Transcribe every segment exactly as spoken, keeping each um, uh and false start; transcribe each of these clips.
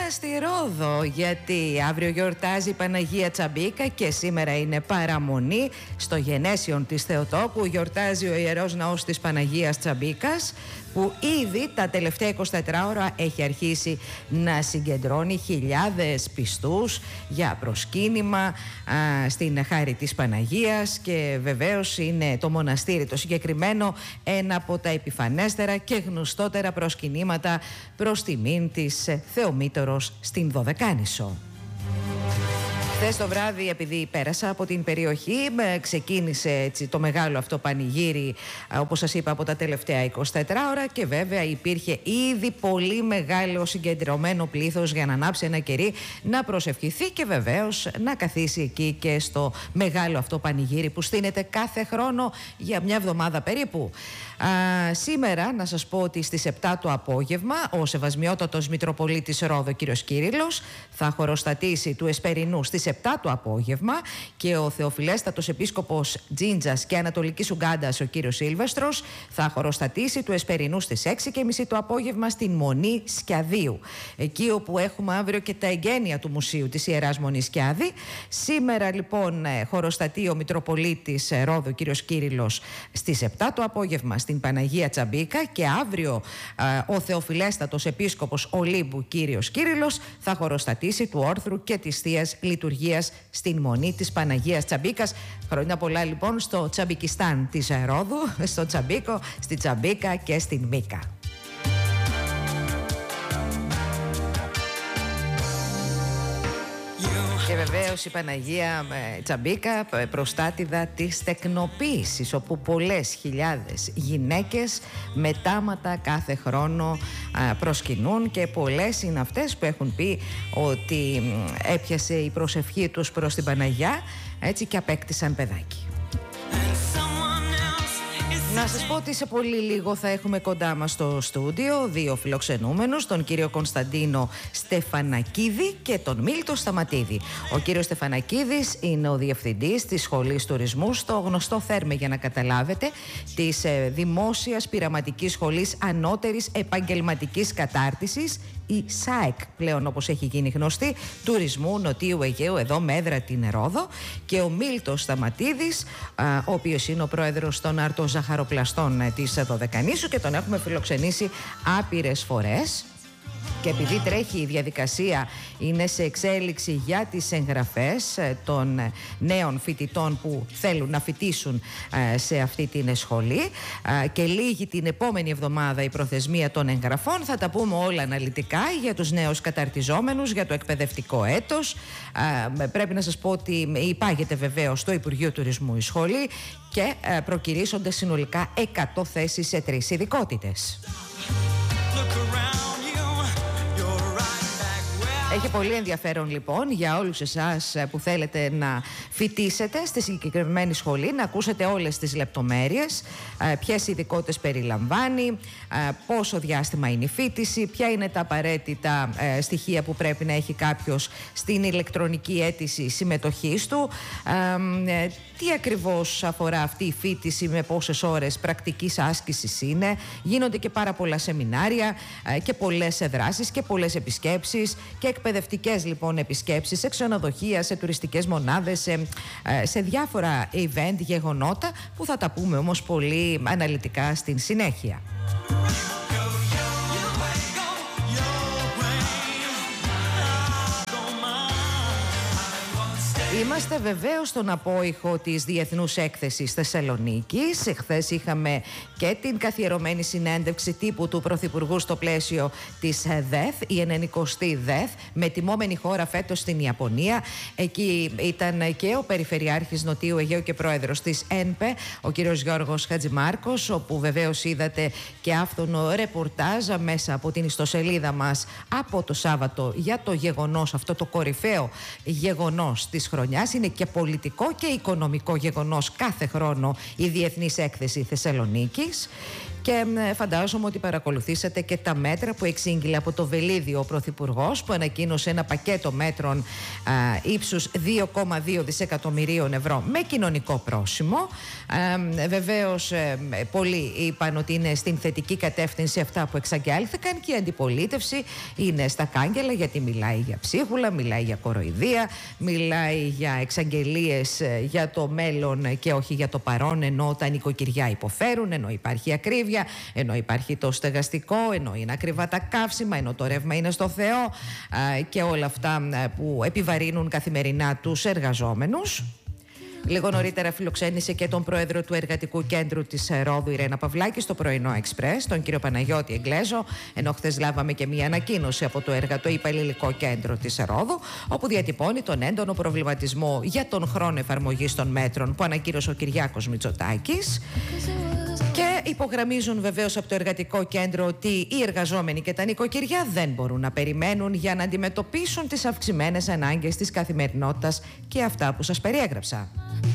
στη Ρόδο, γιατί αύριο γιορτάζει η Παναγία Τσαμπίκα και σήμερα είναι παραμονή στο Γενέσιον της Θεοτόκου. Γιορτάζει ο Ιερός Ναός της Παναγίας Τσαμπίκας, που ήδη τα τελευταία εικοσιτέσσερις ώρα έχει αρχίσει να συγκεντρώνει χιλιάδες πιστούς για προσκύνημα α, στην χάρη της Παναγίας, και βεβαίως είναι το μοναστήρι το συγκεκριμένο ένα από τα επιφανέστερα και γνωστότερα προσκυνήματα προς τιμήν της Θεομήτωρος στην Δωδεκάνησο. Χθες το βράδυ, επειδή πέρασα από την περιοχή, ξεκίνησε έτσι το μεγάλο αυτό πανηγύρι, όπως σας είπα, από τα τελευταία εικοσιτέσσερις ώρα, και βέβαια υπήρχε ήδη πολύ μεγάλο συγκεντρωμένο πλήθος για να ανάψει ένα κερί, να προσευχηθεί και βεβαίως να καθίσει εκεί και στο μεγάλο αυτό πανηγύρι που στείνεται κάθε χρόνο για μια εβδομάδα περίπου. Α, σήμερα να σας πω ότι στις επτά το απόγευμα ο Σεβασμιότατος Μητροπολίτης Ρόδο κ. Κύριλλος θα χωροστατήσει του Εσπερινού στις επτά το απόγευμα, και ο Θεοφιλέστατος Επίσκοπος Τζίντζας και Ανατολικής Ουγκάντας ο κ. Σίλβεστρος θα χωροστατήσει του Εσπερινού στις έξι και μισή το απόγευμα στην Μονή Σκιαδίου, εκεί όπου έχουμε αύριο και τα εγγένεια του Μουσείου της Ιεράς Μονής Σκιάδη. Σήμερα λοιπόν χωροστατεί ο Μητροπολίτης Ρόδο κ. Κύριλλος στις επτά το απόγευμα στην Παναγία Τσαμπίκα, και αύριο α, ο Θεοφιλέστατος Επίσκοπος Ολύμπου κύριος Κύριλλος θα χωροστατήσει του όρθρου και της Θείας Λειτουργίας στην Μονή της Παναγίας Τσαμπίκας. Χρόνια πολλά λοιπόν στο Τσαμπικιστάν της Ρόδου, στο Τσαμπίκο, στη Τσαμπίκα και στην Μίκα. Και βεβαίως η Παναγία Τσαμπίκα, προστάτηδα της τεκνοποίησης, όπου πολλές χιλιάδες γυναίκες μετάματα κάθε χρόνο προσκυνούν, και πολλές είναι αυτές που έχουν πει ότι έπιασε η προσευχή τους προς την Παναγιά, έτσι, και απέκτησαν παιδάκι. Να σας πω ότι σε πολύ λίγο θα έχουμε κοντά μας στο στούντιο δύο φιλοξενούμενους, τον κύριο Κωνσταντίνο Στεφανακίδη και τον Μίλτο Σταματίδη. Ο κύριος Στεφανακίδης είναι ο διευθυντής της Σχολής Τουρισμού στο γνωστό Θέρμε, για να καταλάβετε, της ε, Δημόσιας Πειραματικής Σχολής Ανώτερης Επαγγελματικής Κατάρτισης, η ΣΑΕΚ πλέον, όπως έχει γίνει γνωστή, Τουρισμού Νοτίου Αιγαίου, εδώ με έδρα την Ρόδο, και ο Μίλτος Σταματίδης, α, ο οποίος είναι ο πρόεδρος των αρτοζαχαροπλαστών της Δωδεκανήσου, και τον έχουμε φιλοξενήσει άπειρες φορές. Και επειδή τρέχει η διαδικασία, είναι σε εξέλιξη για τις εγγραφές των νέων φοιτητών που θέλουν να φοιτήσουν σε αυτή την σχολή, και λήγει την επόμενη εβδομάδα η προθεσμία των εγγραφών. Θα τα πούμε όλα αναλυτικά για τους νέους καταρτιζόμενους, για το εκπαιδευτικό έτος. Πρέπει να σας πω ότι υπάγεται βεβαίως στο Υπουργείο Τουρισμού η σχολή, και προκυρήσονται συνολικά εκατό θέσεις σε τρεις ειδικότητες. Έχει πολύ ενδιαφέρον λοιπόν για όλους εσάς που θέλετε να φοιτήσετε στη συγκεκριμένη σχολή, να ακούσετε όλες τις λεπτομέρειες, ποιες ειδικότητες περιλαμβάνει, πόσο διάστημα είναι η φοιτήση, ποια είναι τα απαραίτητα στοιχεία που πρέπει να έχει κάποιος στην ηλεκτρονική αίτηση συμμετοχής του, τι ακριβώς αφορά αυτή η φοιτήση, με πόσες ώρες πρακτικής άσκησης είναι. Γίνονται και πάρα πολλά σεμινάρια και πολλές δράσεις και πολλές επισκέψεις και εκπαιδευτικές λοιπόν επισκέψεις σε ξενοδοχεία, σε τουριστικές μονάδες, σε, σε διάφορα event, γεγονότα, που θα τα πούμε όμως πολύ αναλυτικά στην συνέχεια. Είμαστε βεβαίως στον απόϊχο της Διεθνούς Έκθεσης Θεσσαλονίκης. Εχθές είχαμε και την καθιερωμένη συνέντευξη τύπου του Πρωθυπουργού στο πλαίσιο της ΔΕΘ, η ενενηκοστή ΔΕΘ, με τιμόμενη χώρα φέτος στην Ιαπωνία. Εκεί ήταν και ο Περιφερειάρχης Νοτίου Αιγαίου και πρόεδρος της ΕΝΠΕ, ο κύριος Γιώργος Χατζημάρκος, όπου βεβαίως είδατε και άφθονο ρεπορτάζ μέσα από την ιστοσελίδα μας από το Σάββατο για το γεγονός, αυτό το κορυφαίο γεγονός της χρονιάς. Είναι και πολιτικό και οικονομικό γεγονός κάθε χρόνο η Διεθνής Έκθεση Θεσσαλονίκης. Και φαντάζομαι ότι παρακολουθήσατε και τα μέτρα που εξήγηλε από το Βελίδιο ο Πρωθυπουργός, που ανακοίνωσε ένα πακέτο μέτρων α, ύψους δύο κόμμα δύο δισεκατομμυρίων ευρώ με κοινωνικό πρόσημο. Ε, βεβαίως, ε, πολλοί είπαν ότι είναι στην θετική κατεύθυνση αυτά που εξαγγέλθηκαν, και η αντιπολίτευση είναι στα κάγκελα, γιατί μιλάει για ψίχουλα, μιλάει για κοροϊδία, μιλάει για εξαγγελίες για το μέλλον και όχι για το παρόν, ενώ τα νοικοκυριά υποφέρουν, ενώ υπάρχει ακρίβεια, ενώ υπάρχει το στεγαστικό, ενώ είναι ακριβά τα καύσιμα, ενώ το ρεύμα είναι στο Θεό, και όλα αυτά που επιβαρύνουν καθημερινά τους εργαζόμενους. Λίγο νωρίτερα φιλοξένησε και τον πρόεδρο του Εργατικού Κέντρου της Ρόδου, Ιρένα Παυλάκη, στο πρωινό Εξπρές, τον κύριο Παναγιώτη Εγγλέζο, ενώ χθες λάβαμε και μία ανακοίνωση από το Εργατό Υπαλληλικό Κέντρο της Ρόδου, όπου διατυπώνει τον έντονο προβληματισμό για τον χρόνο εφαρμογής των μέτρων που ανακοίνωσε ο Κυριάκος Μητσοτάκης. Και υπογραμμίζουν βεβαίως από το Εργατικό Κέντρο ότι οι εργαζόμενοι και τα νοικοκυριά δεν μπορούν να περιμένουν για να αντιμετωπίσουν τις αυξημένες ανάγκες της καθημερινότητας και αυτά που σας περιέγραψα.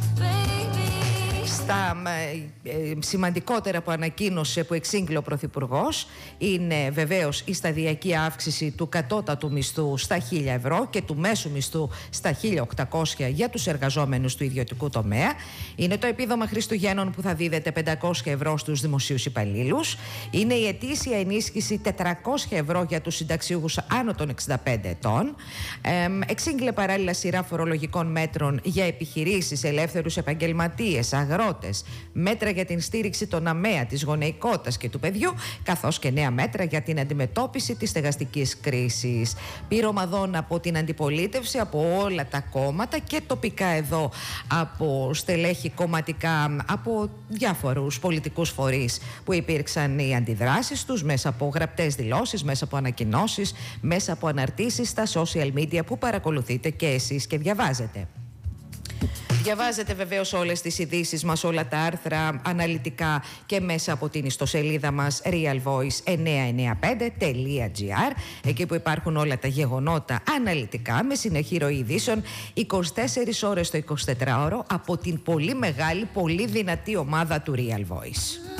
Στα ε, ε, σημαντικότερα που ανακοίνωσε, που εξήγηλε ο Πρωθυπουργός, είναι βεβαίως η σταδιακή αύξηση του κατώτατου μισθού στα χίλια ευρώ και του μέσου μισθού στα χίλια οκτακόσια για τους εργαζόμενους του ιδιωτικού τομέα. Είναι το επίδομα Χριστουγέννων που θα δίδεται πεντακόσια ευρώ στους δημοσίους υπαλλήλους. Είναι η ετήσια ενίσχυση τετρακόσια ευρώ για τους συνταξιούχους άνω των εξήντα πέντε ετών. Ε, εξήγηλε παράλληλα σειρά φορολογικών μέτρων για επιχειρήσεις, ελεύθερους επαγγελματίες, αγρότες, μέτρα για την στήριξη των ΑΜΕΑ, της γονεϊκότητας και του παιδιού, καθώς και νέα μέτρα για την αντιμετώπιση της στεγαστικής κρίσης. Πυρομαδών από την αντιπολίτευση, από όλα τα κόμματα και τοπικά εδώ από στελέχη κομματικά, από διάφορους πολιτικούς φορείς που υπήρξαν οι αντιδράσεις τους μέσα από γραπτές δηλώσεις, μέσα από ανακοινώσεις, μέσα από αναρτήσεις στα social media που παρακολουθείτε και εσείς και διαβάζετε. Διαβάζετε βεβαίως όλες τις ειδήσεις μας, όλα τα άρθρα αναλυτικά και μέσα από την ιστοσελίδα μας real voice εννιακόσια ενενήντα πέντε τελεία gr, εκεί που υπάρχουν όλα τα γεγονότα αναλυτικά με συνεχή ροή ειδήσεων είκοσι τέσσερις ώρες το εικοσιτετράωρο από την πολύ μεγάλη, πολύ δυνατή ομάδα του Real Voice.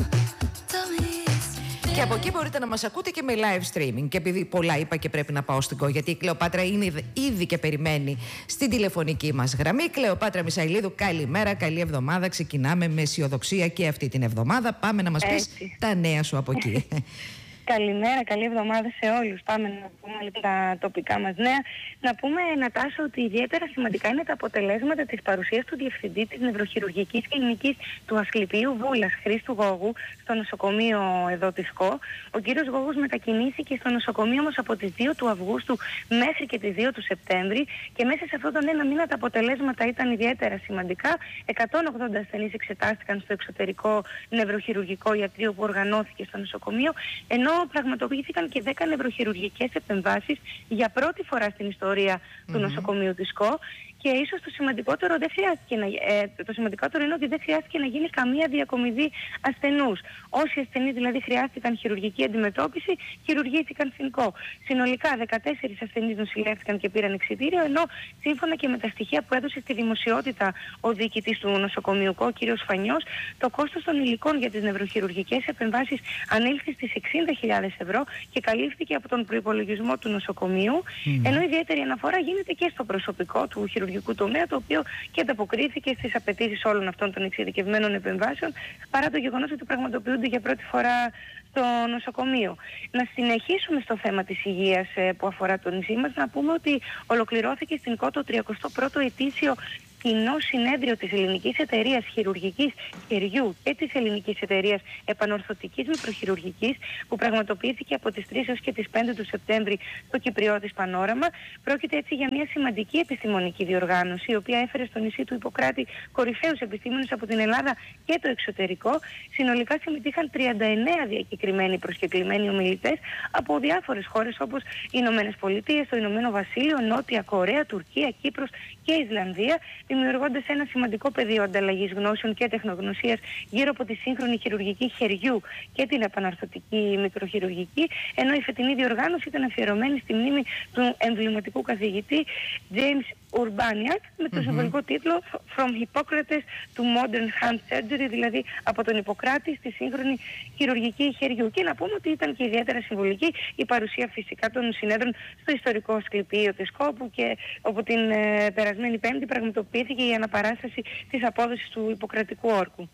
Και από εκεί μπορείτε να μας ακούτε και με live streaming. Και επειδή πολλά είπα και πρέπει να πάω στην ΚΟ, γιατί η Κλεοπάτρα είναι ήδη και περιμένει στην τηλεφωνική μας γραμμή. Κλεοπάτρα Μισαηλίδου, καλημέρα, καλή εβδομάδα. Ξεκινάμε με αισιοδοξία και αυτή την εβδομάδα. Πάμε να μας πεις τα νέα σου από εκεί. Καλημέρα, καλή εβδομάδα σε όλους. Πάμε να πούμε λοιπόν τα τοπικά μας νέα. Να πούμε, Νατάσα, ότι ιδιαίτερα σημαντικά είναι τα αποτελέσματα της παρουσίας του Διευθυντή της Νευροχειρουργικής Κλινικής του Ασκληπίου Βούλας, Χρήστου Γόγου, στο νοσοκομείο εδώ της ΚΟ. Ο κύριος Γόγους μετακινήθηκε στο νοσοκομείο όμως από τις δύο του Αυγούστου μέχρι και τις δύο του Σεπτέμβρη, και μέσα σε αυτόν τον ένα μήνα τα αποτελέσματα ήταν ιδιαίτερα σημαντικά. εκατόν ογδόντα ασθενείς εξετάστηκαν στο εξωτερικό νευροχειρουργικό ιατρείο που οργανώθηκε στο νοσοκομείο, ενώ πραγματοποιήθηκαν και δέκα νευροχειρουργικές επεμβάσεις για πρώτη φορά στην ιστορία του mm-hmm. νοσοκομείου της ΚΟ. Και ίσως το σημαντικότερο, δεν χρειάστηκε να, ε, το σημαντικότερο είναι ότι δεν χρειάστηκε να γίνει καμία διακομιδή ασθενούς. Όσοι ασθενείς δηλαδή χρειάστηκαν χειρουργική αντιμετώπιση, χειρουργήθηκαν στην ΚΟ. Συνολικά δεκατέσσερις ασθενείς νοσηλεύτηκαν και πήραν εξιτήριο, ενώ σύμφωνα και με τα στοιχεία που έδωσε στη δημοσιότητα ο διοικητής του νοσοκομείου ΚΟ, κ. Φανιός, το κόστος των υλικών για τις νευροχειρουργικές επεμβάσεις ανήλθε στις εξήντα χιλιάδες ευρώ και καλύφθηκε από τον προϋπολογισμό του νοσοκομείου, mm. ενώ ιδιαίτερη αναφορά γίνεται και στο προσωπικό του χειρουργικού τομέα, το οποίο και ανταποκρίθηκε στις απαιτήσεις όλων αυτών των εξειδικευμένων επεμβάσεων, παρά το γεγονός ότι πραγματοποιούνται για πρώτη φορά στο νοσοκομείο. Να συνεχίσουμε στο θέμα της υγείας ε, που αφορά το νησί μας, να πούμε ότι ολοκληρώθηκε στην ΚΟ το τριακοστό πρώτο ετήσιο κοινό συνέδριο της Ελληνικής Εταιρείας Χειρουργικής Χεριού και της Ελληνικής Εταιρείας Επανορθωτικής Μικροχειρουργικής, που πραγματοποιήθηκε από τις τρεις έως και τις πέντε του Σεπτέμβρη στο Κυπριώτης Πανόραμα. Πρόκειται έτσι για μια σημαντική επιστημονική διοργάνωση, η οποία έφερε στο νησί του Ιπποκράτη κορυφαίους επιστήμονες από την Ελλάδα και το εξωτερικό. Συνολικά συμμετείχαν τριάντα εννέα διακεκριμένοι προσκεκλημένοι ομιλητές από διάφορες χώρες, όπως οι Ηνωμένες Πολιτείες, το Ηνωμένο Βασίλειο, Νότια Κορέα, Τουρκία, Κύπρος και Ισλανδία, δημιουργώντας ένα σημαντικό πεδίο ανταλλαγής γνώσεων και τεχνογνωσίας γύρω από τη σύγχρονη χειρουργική χεριού και την επαναρθωτική μικροχειρουργική, ενώ η φετινή διοργάνωση ήταν αφιερωμένη στη μνήμη του εμβληματικού καθηγητή James Urbaniak, με το συμβολικό τίτλο From Hippocrates to Modern Hand Surgery, δηλαδή από τον Ιπποκράτη στη σύγχρονη χειρουργική χεριού. Και να πούμε ότι ήταν και ιδιαίτερα συμβολική η παρουσία φυσικά των συνέδρων στο ιστορικό Ασκληπείο της Σκόπου, και όπου την ε, περασμένη Πέμπτη πραγματοποιήθηκε η αναπαράσταση της απόδοσης του Ιπποκρατικού όρκου.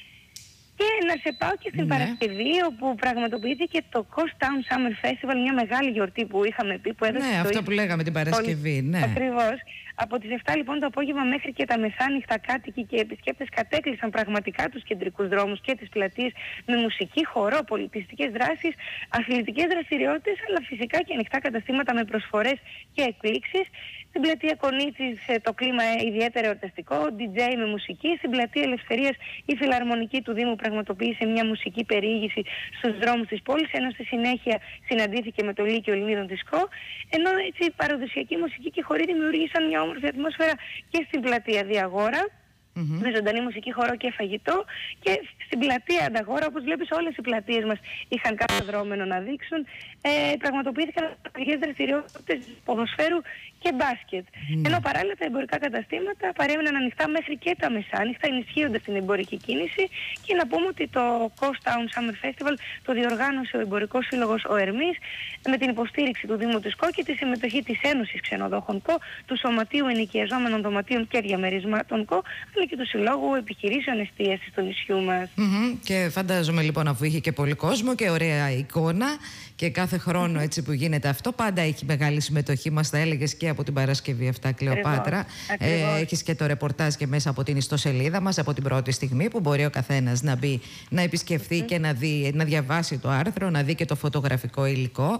Και να σε πάω και στην ναι. Παρασκευή, όπου πραγματοποιήθηκε το Coast Town Summer Festival, μια μεγάλη γιορτή που είχαμε πει, που έδωσε. Ναι, αυτό που λέγαμε την Παρασκευή, ναι. Ακριβώς. Από τις εφτά λοιπόν το απόγευμα μέχρι και τα μεσάνυχτα, κάτοικοι και επισκέπτες κατέκλυσαν πραγματικά τους κεντρικούς δρόμους και τις πλατείες με μουσική, χορό, πολιτιστικές δράσεις, αθλητικές δραστηριότητες, αλλά φυσικά και ανοιχτά καταστήματα με προσφορές και εκπλήξεις. Στην πλατεία Κονίτσης το κλίμα ιδιαίτερα εορταστικό, ντι τζέι με μουσική. Στην πλατεία Ελευθερίας η Φιλαρμονική του Δήμου πραγματοποίησε μια μουσική περιήγηση στους δρόμους της πόλης, ενώ στη συνέχεια συναντήθηκε με το Λύκειο Ελληνίδων της ΚΟ, ενώ έτσι παραδοσιακή μουσική και χοροί δημιούργησαν μια όμορφη ατμόσφαιρα και στην πλατεία Διαγόρα. Mm-hmm. Με ζωντανή μουσική, χορό και φαγητό, και στην πλατεία Ανταγόρα, όπως βλέπεις, όλες οι πλατείες μας είχαν κάποιο δρόμενο να δείξουν. Ε, πραγματοποιήθηκαν αθλητικές δραστηριότητες ποδοσφαίρου και μπάσκετ. Mm. Ενώ παράλληλα τα εμπορικά καταστήματα παρέμειναν ανοιχτά μέχρι και τα μεσάνυχτα, ενισχύοντας την εμπορική κίνηση. Και να πούμε ότι το Coast Town Summer Festival το διοργάνωσε ο Εμπορικός Σύλλογος ο Ερμής, με την υποστήριξη του Δήμου της ΚΟ και τη συμμετοχή της Ένωσης Ξενοδόχων ΚΟ, του Σωματείου Ενοικιαζόμενων Δωματίων και Διαμερισμάτων ΚΟ, αλλά και του Συλλόγου Επιχειρήσεων Εστίασης του νησιού μας. Mm-hmm. Και φαντάζομαι λοιπόν, αφού είχε και πολύ κόσμο και ωραία εικόνα, και κάθε χρόνο έτσι που γίνεται αυτό, πάντα έχει μεγάλη συμμετοχή, μας τα έλεγες και από την Παρασκευή αυτά, Κλεοπάτρα. Ε, έχεις και το ρεπορτάζ και μέσα από την ιστοσελίδα μας από την πρώτη στιγμή, που μπορεί ο καθένας να μπει, να επισκεφθεί mm. και να, δει, να διαβάσει το άρθρο, να δει και το φωτογραφικό υλικό.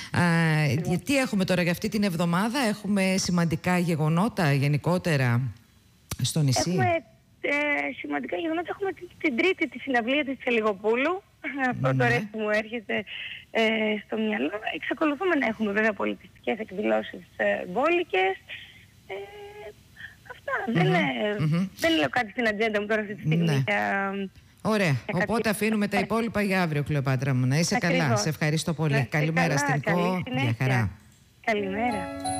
Ε, τι έχουμε τώρα για αυτή την εβδομάδα? Έχουμε σημαντικά γεγονότα γενικότερα στο νησί? Έχουμε ε, σημαντικά γεγονότα. Έχουμε την, την τρίτη τη συναυλία της Τσελιγοπούλου. Αυτό το ρεύμα που μου έρχεται ε, στο μυαλό. Εξακολουθούμε να έχουμε βέβαια πολιτιστικές εκδηλώσεις ε, μπόλικες. Ε, αυτά. Mm-hmm. Δεν, ε, mm-hmm. δεν λέω κάτι στην ατζέντα μου τώρα αυτή τη στιγμή. Ναι. Για, ωραία. Για οπότε κάτι... αφήνουμε τα υπόλοιπα για αύριο, Κλεοπάτρα μου. Να είσαι Ακριβώς. καλά. Σε ευχαριστώ πολύ. Να, Καλημέρα καλά, στην ΚΟ. Γεια χαρά. Καλημέρα.